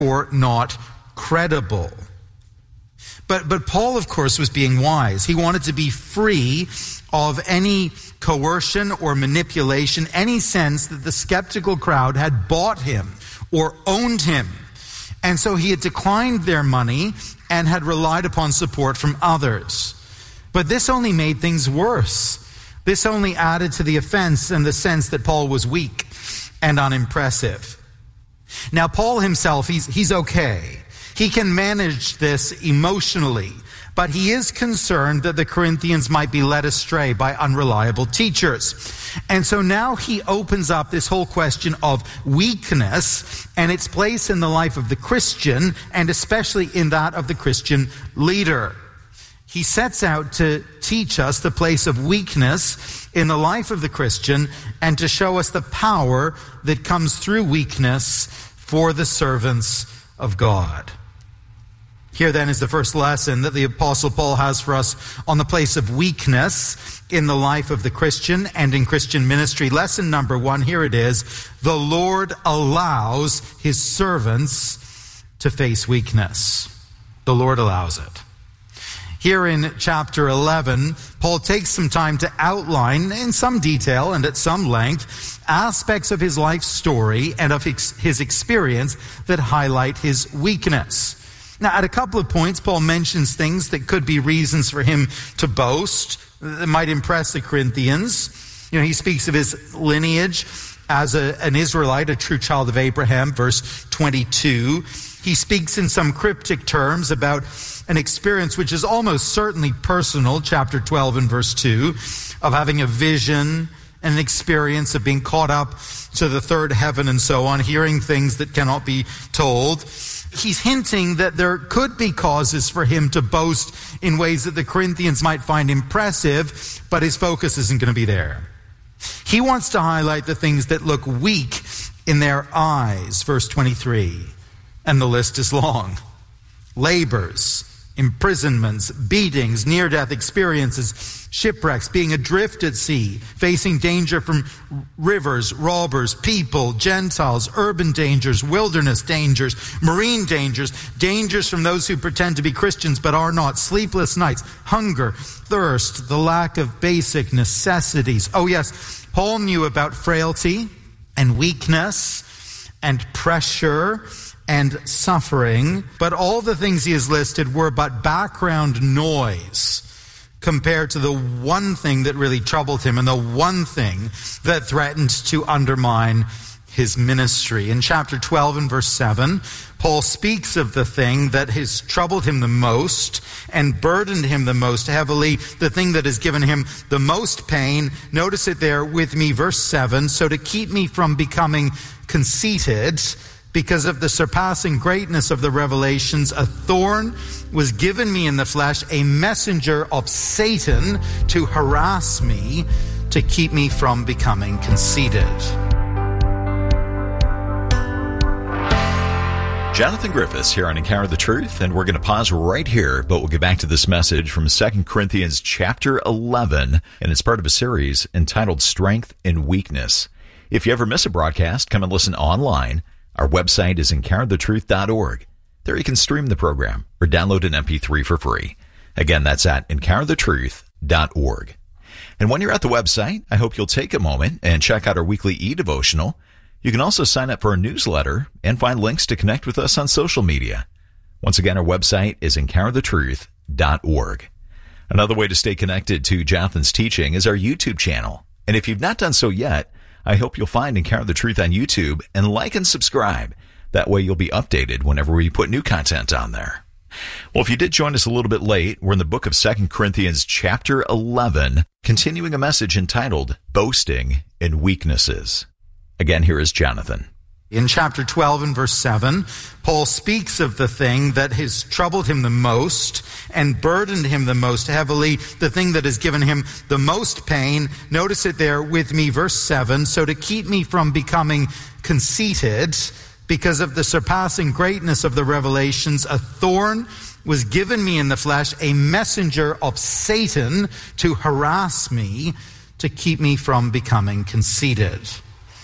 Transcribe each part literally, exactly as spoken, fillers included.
or not credible. But, but Paul, of course, was being wise. He wanted to be free of any coercion or manipulation, any sense that the skeptical crowd had bought him or owned him. And so he had declined their money and had relied upon support from others. But this only made things worse. This only added to the offense and the sense that Paul was weak and unimpressive. Now, Paul himself, he's, he's okay. He can manage this emotionally, but he is concerned that the Corinthians might be led astray by unreliable teachers. And so now he opens up this whole question of weakness and its place in the life of the Christian, and especially in that of the Christian leader. He sets out to teach us the place of weakness in the life of the Christian and to show us the power that comes through weakness for the servants of God. Here then is the first lesson that the Apostle Paul has for us on the place of weakness in the life of the Christian and in Christian ministry. Lesson number one, here it is. The Lord allows his servants to face weakness. The Lord allows it. Here in chapter eleven, Paul takes some time to outline in some detail and at some length aspects of his life story and of his experience that highlight his weakness. Now, at a couple of points, Paul mentions things that could be reasons for him to boast, that might impress the Corinthians. You know, he speaks of his lineage as a, an Israelite, a true child of Abraham, verse twenty-two. He speaks in some cryptic terms about an experience which is almost certainly personal, chapter twelve and verse two, of having a vision and an experience of being caught up to the third heaven and so on, hearing things that cannot be told. He's hinting that there could be causes for him to boast in ways that the Corinthians might find impressive, but his focus isn't going to be there. He wants to highlight the things that look weak in their eyes, verse twenty-three. And the list is long. Labors, imprisonments, beatings, near-death experiences, shipwrecks, being adrift at sea, facing danger from rivers, robbers, people, Gentiles, urban dangers, wilderness dangers, marine dangers, dangers from those who pretend to be Christians but are not, sleepless nights, hunger, thirst, the lack of basic necessities. Oh yes, Paul knew about frailty and weakness and pressure and suffering, but all the things he has listed were but background noise compared to the one thing that really troubled him and the one thing that threatened to undermine his ministry. In chapter twelve and verse seven, Paul speaks of the thing that has troubled him the most and burdened him the most heavily, the thing that has given him the most pain. Notice it there with me, verse seven. So to keep me from becoming conceited, because of the surpassing greatness of the revelations, a thorn was given me in the flesh, a messenger of Satan to harass me, to keep me from becoming conceited. Jonathan Griffiths here on Encounter the Truth, and we're going to pause right here, but we'll get back to this message from Second Corinthians chapter eleven, and it's part of a series entitled Strength and Weakness. If you ever miss a broadcast, come and listen online. Our website is encounter the truth dot org. There you can stream the program or download an M P three for free. Again, that's at encounter the truth dot org. And when you're at the website, I hope you'll take a moment and check out our weekly e-devotional. You can also sign up for our newsletter and find links to connect with us on social media. Once again, our website is encounter the truth dot org. Another way to stay connected to Jonathan's teaching is our YouTube channel. And if you've not done so yet, I hope you'll find Encounter the Truth on YouTube and like and subscribe. That way you'll be updated whenever we put new content on there. Well, if you did join us a little bit late, we're in the book of Second Corinthians chapter eleven, continuing a message entitled Boasting in Weaknesses. Again, here is Jonathan. In chapter twelve and verse seven, Paul speaks of the thing that has troubled him the most and burdened him the most heavily, the thing that has given him the most pain. Notice it there with me, verse seven. So to keep me from becoming conceited, because of the surpassing greatness of the revelations, a thorn was given me in the flesh, a messenger of Satan to harass me, to keep me from becoming conceited.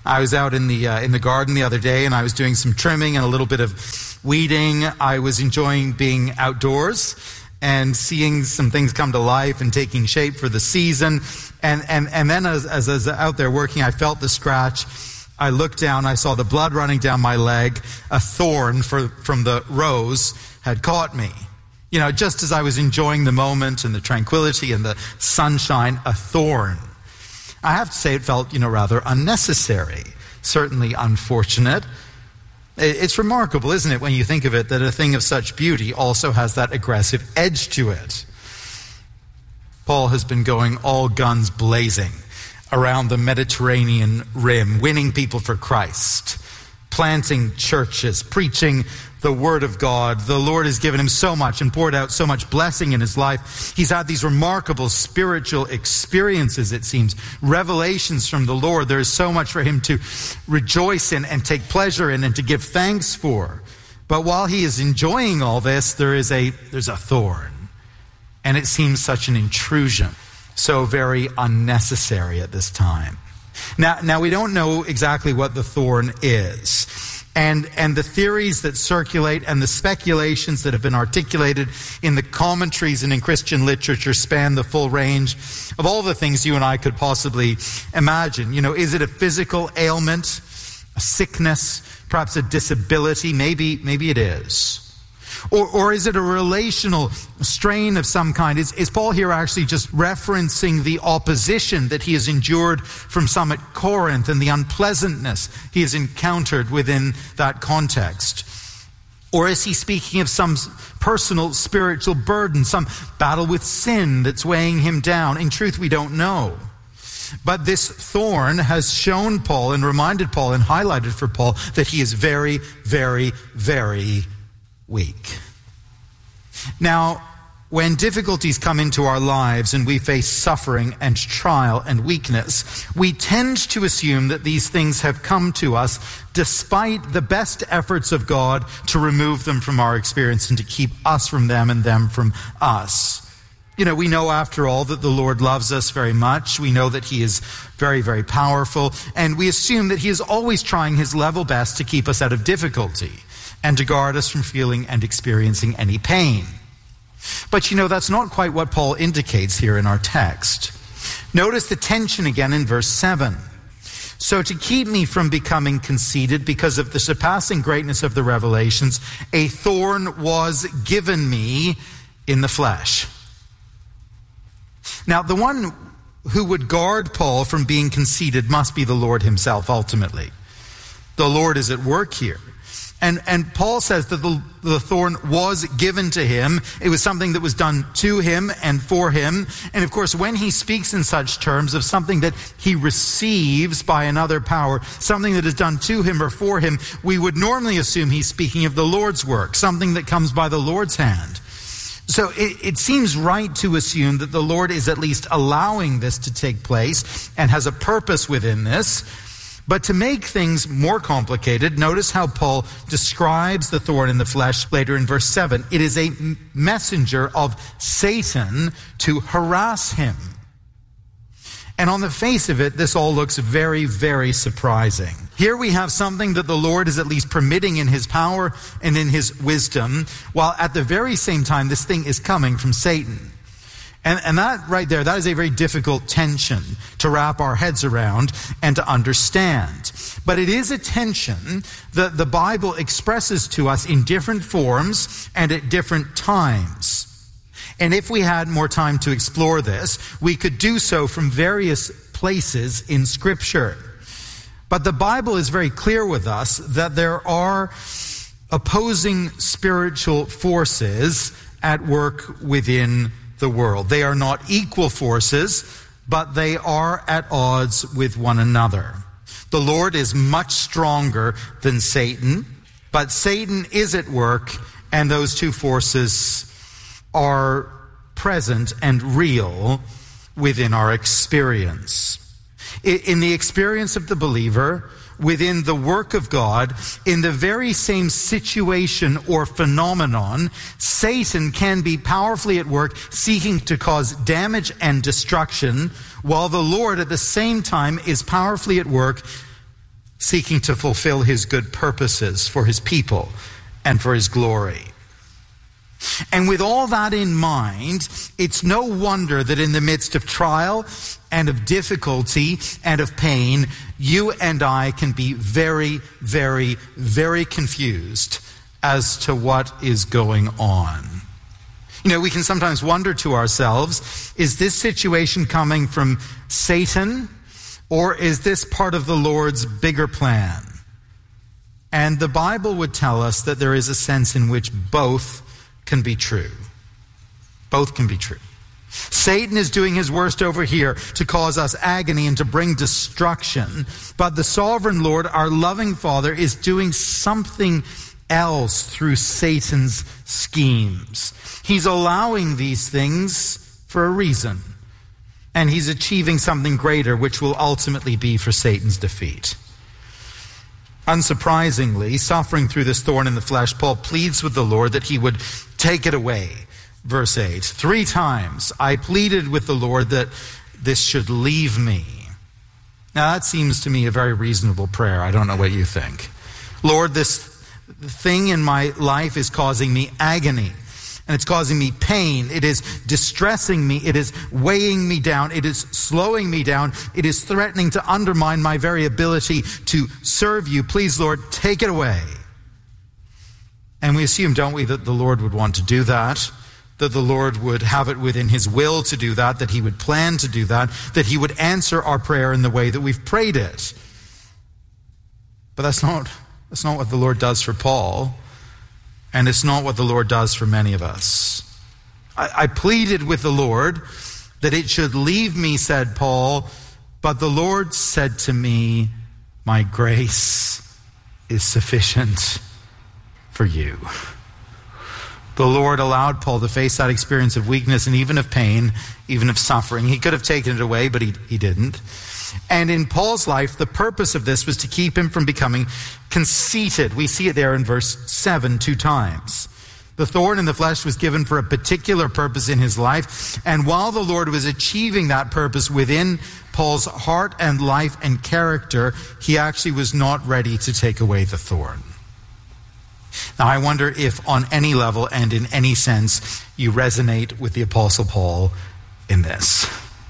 I was out in the uh, in the garden the other day, and I was doing some trimming and a little bit of weeding. I was enjoying being outdoors and seeing some things come to life and taking shape for the season. And and and then as, as I was out there working, I felt the scratch. I looked down, I saw the blood running down my leg. A thorn for, from the rose had caught me. You know, just as I was enjoying the moment and the tranquility and the sunshine, a thorn. I have to say it felt, you know, rather unnecessary, certainly unfortunate. It's remarkable, isn't it, when you think of it, that a thing of such beauty also has that aggressive edge to it. Paul has been going all guns blazing around the Mediterranean rim, winning people for Christ, planting churches, preaching the Word of God. The Lord has given him so much and poured out so much blessing in his life. He's had these remarkable spiritual experiences, it seems, revelations from the Lord. There is so much for him to rejoice in and take pleasure in and to give thanks for. But while he is enjoying all this, there is a there's a thorn. And it seems such an intrusion, so very unnecessary at this time. Now, now we don't know exactly what the thorn is. And and the theories that circulate and the speculations that have been articulated in the commentaries and in Christian literature span the full range of all the things you and I could possibly imagine. You know, is it a physical ailment, a sickness, perhaps a disability? Maybe, maybe it is. Or, or is it a relational strain of some kind? Is, is Paul here actually just referencing the opposition that he has endured from some at Corinth and the unpleasantness he has encountered within that context? Or is he speaking of some personal spiritual burden, some battle with sin that's weighing him down? In truth, we don't know. But this thorn has shown Paul and reminded Paul and highlighted for Paul that he is very, very, very weak. Now, when difficulties come into our lives and we face suffering and trial and weakness, we tend to assume that these things have come to us despite the best efforts of God to remove them from our experience and to keep us from them and them from us. You know, we know after all that the Lord loves us very much. We know that he is very, very powerful, and we assume that he is always trying his level best to keep us out of difficulty and to guard us from feeling and experiencing any pain. But you know, that's not quite what Paul indicates here in our text. Notice the tension again in verse seven. So to keep me from becoming conceited because of the surpassing greatness of the revelations, a thorn was given me in the flesh. Now, the one who would guard Paul from being conceited must be the Lord himself, ultimately. The Lord is at work here. And and Paul says that the, the thorn was given to him. It was something that was done to him and for him. And of course, when he speaks in such terms of something that he receives by another power, something that is done to him or for him, we would normally assume he's speaking of the Lord's work, something that comes by the Lord's hand. So it, it seems right to assume that the Lord is at least allowing this to take place and has a purpose within this. But to make things more complicated, notice how Paul describes the thorn in the flesh later in verse seven. It is a messenger of Satan to harass him. And on the face of it, this all looks very, very surprising. Here we have something that the Lord is at least permitting in his power and in his wisdom, while at the very same time, this thing is coming from Satan. And, and that right there, that is a very difficult tension to wrap our heads around and to understand. But it is a tension that the Bible expresses to us in different forms and at different times. And if we had more time to explore this, we could do so from various places in Scripture. But the Bible is very clear with us that there are opposing spiritual forces at work within the world. They are not equal forces, but they are at odds with one another. The Lord is much stronger than Satan, but Satan is at work, and those two forces are present and real within our experience. In the experience of the believer, within the work of God, in the very same situation or phenomenon, Satan can be powerfully at work seeking to cause damage and destruction, while the Lord at the same time is powerfully at work seeking to fulfill his good purposes for his people and for his glory. And with all that in mind, it's no wonder that in the midst of trial and of difficulty and of pain, you and I can be very, very, very confused as to what is going on. You know, we can sometimes wonder to ourselves, is this situation coming from Satan, or is this part of the Lord's bigger plan? And the Bible would tell us that there is a sense in which both can be true. Both can be true. Satan is doing his worst over here to cause us agony and to bring destruction. But the sovereign Lord, our loving Father, is doing something else through Satan's schemes. He's allowing these things for a reason. And he's achieving something greater, which will ultimately be for Satan's defeat. Unsurprisingly, suffering through this thorn in the flesh, Paul pleads with the Lord that he would take it away. Verse eight, three times I pleaded with the Lord that this should leave me. Now that seems to me a very reasonable prayer. I don't know what you think. Lord, this thing in my life is causing me agony. And it's causing me pain. It is distressing me. It is weighing me down. It is slowing me down. It is threatening to undermine my very ability to serve you. Please, Lord, take it away. And we assume, don't we, that the Lord would want to do that, that the Lord would have it within his will to do that, that he would plan to do that, that he would answer our prayer in the way that we've prayed it. But that's not, that's not what the Lord does for Paul. And it's not what the Lord does for many of us. I, I pleaded with the Lord that it should leave me, said Paul, but the Lord said to me, my grace is sufficient for you. The Lord allowed Paul to face that experience of weakness and even of pain, even of suffering. He could have taken it away, but he, he didn't. And in Paul's life, the purpose of this was to keep him from becoming conceited. We see it there in verse seven two times. The thorn in the flesh was given for a particular purpose in his life. And while the Lord was achieving that purpose within Paul's heart and life and character, he actually was not ready to take away the thorn. Now, I wonder if on any level and in any sense you resonate with the Apostle Paul in this.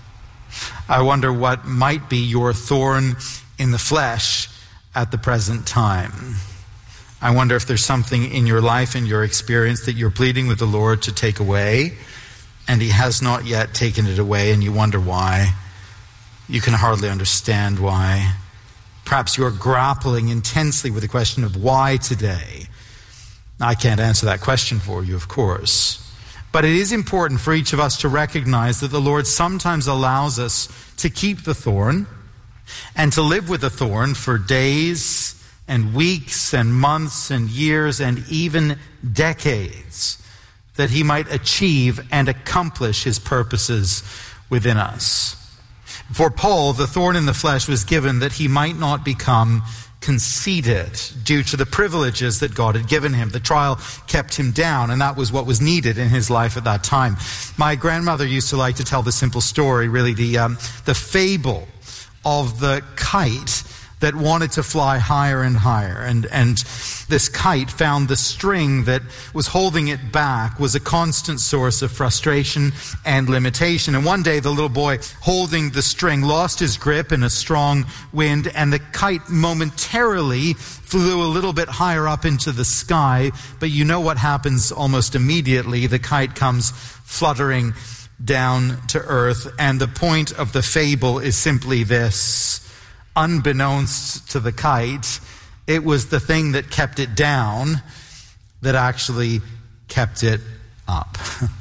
I wonder what might be your thorn in the flesh at the present time. I wonder if there's something in your life and your experience that you're pleading with the Lord to take away, and he has not yet taken it away, and you wonder why. You can hardly understand why. Perhaps you're grappling intensely with the question of why today. I can't answer that question for you, of course. But it is important for each of us to recognize that the Lord sometimes allows us to keep the thorn and to live with the thorn for days and weeks and months and years and even decades, that he might achieve and accomplish his purposes within us. For Paul, the thorn in the flesh was given that he might not become conceited due to the privileges that God had given him. The trial kept him down, and that was what was needed in his life at that time. My grandmother used to like to tell the simple story, really the um, the fable of the kite that wanted to fly higher and higher. And, and this kite found the string that was holding it back was a constant source of frustration and limitation. And one day the little boy holding the string lost his grip in a strong wind, and the kite momentarily flew a little bit higher up into the sky. But you know what happens almost immediately. The kite comes fluttering down to earth. And the point of the fable is simply this. Unbeknownst to the kite, it was the thing that kept it down that actually kept it up.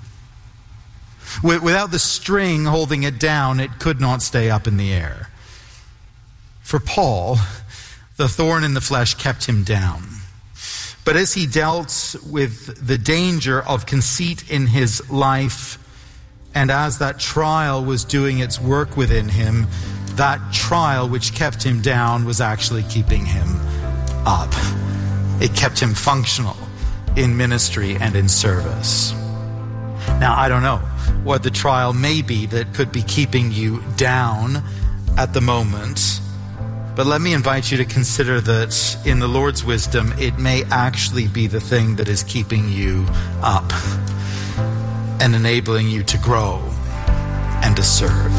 Without the string holding it down, it could not stay up in the air. For Paul, the thorn in the flesh kept him down. But as he dealt with the danger of conceit in his life, and as that trial was doing its work within him, that trial which kept him down was actually keeping him up. It kept him functional in ministry and in service. Now, I don't know what the trial may be that could be keeping you down at the moment, But let me invite you to consider that in the Lord's wisdom, it may actually be the thing that is keeping you up and enabling you to grow and to serve.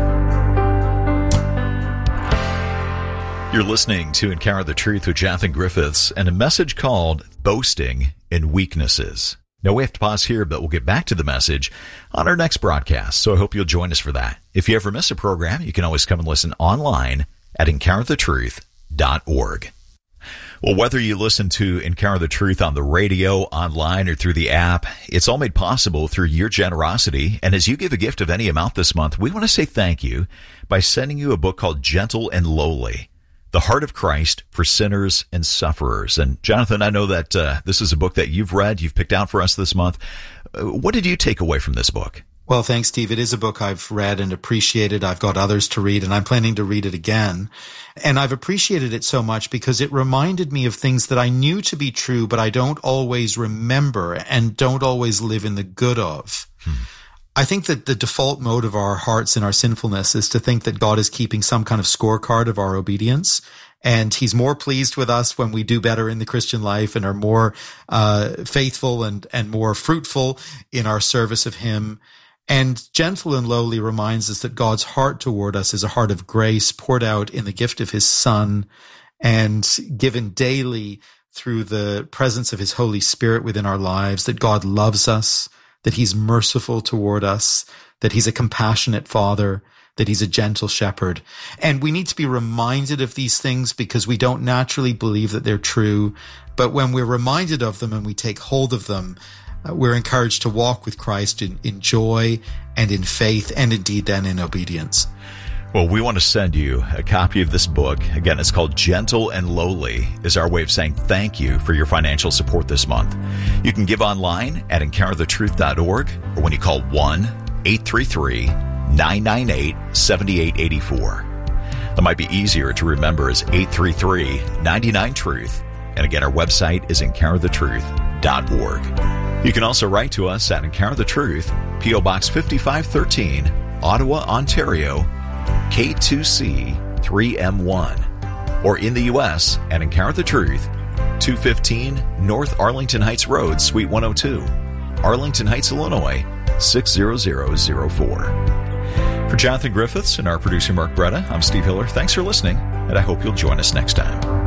You're listening to Encounter the Truth with Jonathan Griffiths and a message called Boasting in Weaknesses. Now, we have to pause here, but we'll get back to the message on our next broadcast, so I hope you'll join us for that. If you ever miss a program, you can always come and listen online at encounter the truth dot org. Well, whether you listen to Encounter the Truth on the radio, online, or through the app, it's all made possible through your generosity. And as you give a gift of any amount this month, we want to say thank you by sending you a book called Gentle and Lowly, The Heart of Christ for Sinners and Sufferers. And Jonathan, I know that uh, this is a book that you've read, you've picked out for us this month. Uh, what did you take away from this book? Well, thanks, Steve. It is a book I've read and appreciated. I've got others to read, and I'm planning to read it again. And I've appreciated it so much because it reminded me of things that I knew to be true, but I don't always remember and don't always live in the good of. Hmm. I think that the default mode of our hearts and our sinfulness is to think that God is keeping some kind of scorecard of our obedience. And he's more pleased with us when we do better in the Christian life and are more uh, faithful and, and more fruitful in our service of him. And Gentle and Lowly reminds us that God's heart toward us is a heart of grace poured out in the gift of his Son and given daily through the presence of his Holy Spirit within our lives, that God loves us, that he's merciful toward us, that he's a compassionate Father, that he's a gentle shepherd. And we need to be reminded of these things because we don't naturally believe that they're true. But when we're reminded of them and we take hold of them, uh, we're encouraged to walk with Christ in, in joy and in faith and indeed then in obedience. Well, we want to send you a copy of this book. Again, it's called Gentle and Lowly, is our way of saying thank you for your financial support this month. You can give online at encounter the truth dot org or when you call one eight three three nine nine eight seven eight eight four. That might be easier to remember as eight three three nine nine truth. And again, our website is encounter the truth dot org. You can also write to us at Encounter the Truth, P O Box fifty-five thirteen, Ottawa, Ontario, K two C three M one, or in the U S at Encounter the Truth, two fifteen North Arlington Heights Road, Suite one oh two, Arlington Heights, Illinois, six zero zero zero four. For Jonathan Griffiths and our producer Mark Bretta, I'm Steve Hiller. Thanks for listening, and I hope you'll join us next time.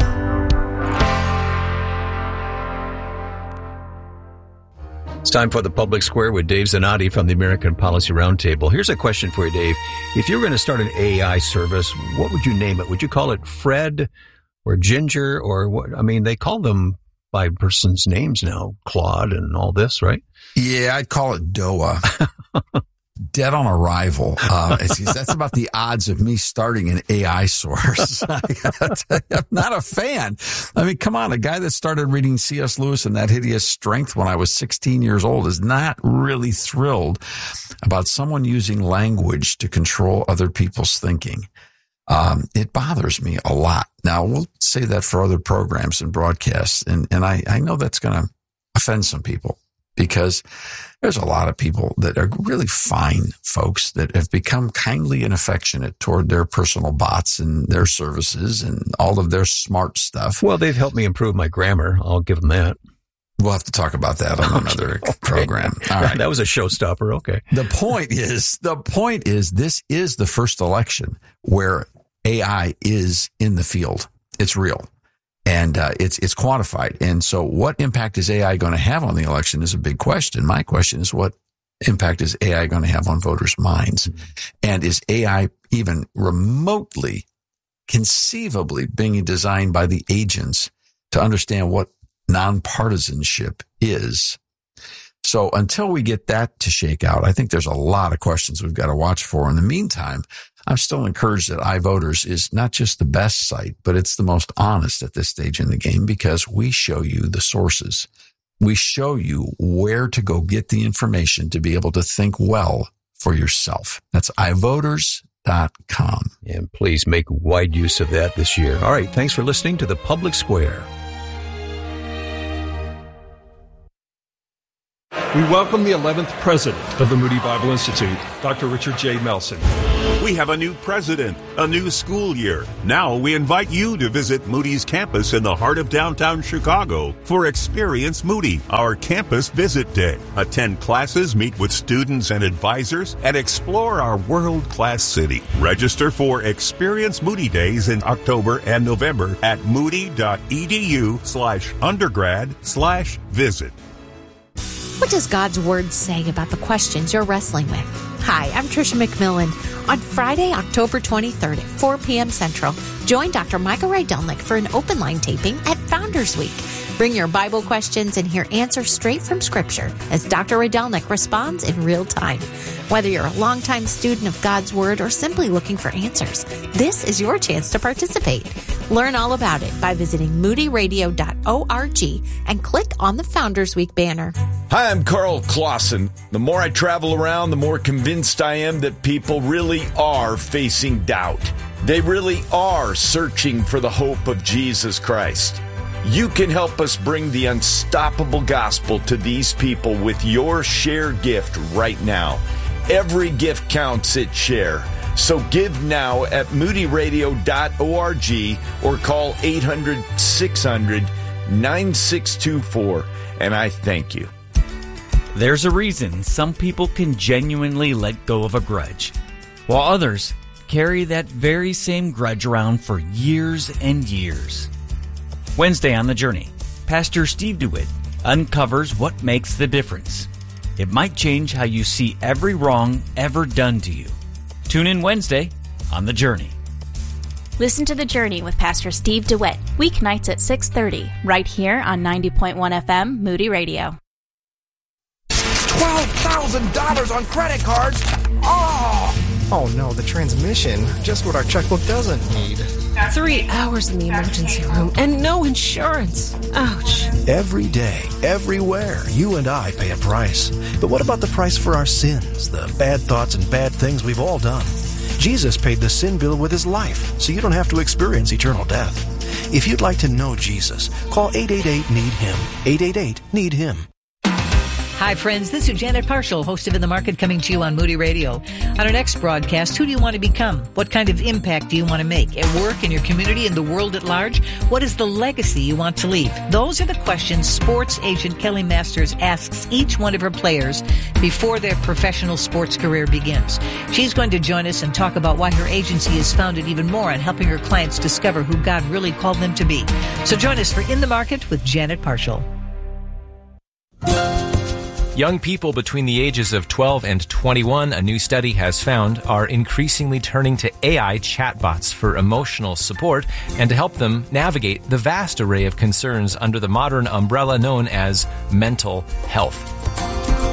It's time for the Public Square with Dave Zanotti from the American Policy Roundtable. Here's a question for you, Dave. If you were going to start an A I service, what would you name it? Would you call it Fred or Ginger or what? I mean, they call them by persons' names now, Claude and all this, right? Yeah, I'd call it D O A. Dead on arrival. Uh, it's, that's about the odds of me starting an A I source. I I'm not a fan. I mean, come on. A guy that started reading C S Lewis and That Hideous Strength when I was sixteen years old is not really thrilled about someone using language to control other people's thinking. Um, it bothers me a lot. Now, we'll say that for other programs and broadcasts, and, and I, I know that's going to offend some people. Because there's a lot of people that are really fine folks that have become kindly and affectionate toward their personal bots and their services and all of their smart stuff. Well, they've helped me improve my grammar. I'll give them that. We'll have to talk about that on okay. another okay. program. All right. That was a showstopper. Okay. The point is, the point is this is the first election where A I is in the field. It's real. And uh, it's it's quantified. And so what impact is A I going to have on the election is a big question. My question is, what impact is A I going to have on voters' minds? Mm-hmm. And is A I even remotely, conceivably being designed by the agents to understand what nonpartisanship is? So until we get that to shake out, I think there's a lot of questions we've got to watch for. In the meantime, I'm still encouraged that iVoters is not just the best site, but it's the most honest at this stage in the game because we show you the sources. We show you where to go get the information to be able to think well for yourself. That's i voters dot com. And please make wide use of that this year. All right. Thanks for listening to The Public Square. We welcome the eleventh president of the Moody Bible Institute, Doctor Richard J. Melson. We have a new president, a new school year. Now we invite you to visit Moody's campus in the heart of downtown Chicago for Experience Moody, our campus visit day. Attend classes, meet with students and advisors, and explore our world-class city. Register for Experience Moody Days in October and November at moody.edu slash undergrad slash visit. What does God's Word say about the questions you're wrestling with? Hi, I'm Tricia McMillan. On Friday, October twenty-third at four p.m. Central, join Doctor Michael Rydelnik for an open line taping at Founders Week. Bring your Bible questions and hear answers straight from Scripture as Doctor Rydelnik responds in real time. Whether you're a longtime student of God's Word or simply looking for answers, this is your chance to participate. Learn all about it by visiting moody radio dot org and click on the Founders Week banner. Hi, I'm Carl Clausen. The more I travel around, the more convinced I am that people really are facing doubt. They really are searching for the hope of Jesus Christ. You can help us bring the unstoppable gospel to these people with your Share gift right now. Every gift counts at Share. So give now at moody radio dot org or call eight hundred, six hundred, nine six two four, and I thank you. There's a reason some people can genuinely let go of a grudge, while others carry that very same grudge around for years and years. Wednesday on The Journey, Pastor Steve DeWitt uncovers what makes the difference. It might change how you see every wrong ever done to you. Tune in Wednesday on The Journey. Listen to The Journey with Pastor Steve DeWitt, weeknights at six thirty, right here on ninety point one F M, Moody Radio. twelve thousand dollars on credit cards? Oh! Oh no, the transmission. Just what our checkbook doesn't need. Three hours in the emergency room and no insurance. Ouch. Every day, everywhere, you and I pay a price. But what about the price for our sins, the bad thoughts and bad things we've all done? Jesus paid the sin bill with his life, so you don't have to experience eternal death. If you'd like to know Jesus, call eight eight eight, need him. eight eight eight, need him. Hi, friends. This is Janet Parshall, host of In the Market, coming to you on Moody Radio. On our next broadcast, who do you want to become? What kind of impact do you want to make at work, in your community, in the world at large? What is the legacy you want to leave? Those are the questions sports agent Kelly Masters asks each one of her players before their professional sports career begins. She's going to join us and talk about why her agency is founded even more on helping her clients discover who God really called them to be. So join us for In the Market with Janet Parshall. Young people between the ages of twelve and twenty-one, a new study has found, are increasingly turning to A I chatbots for emotional support and to help them navigate the vast array of concerns under the modern umbrella known as mental health.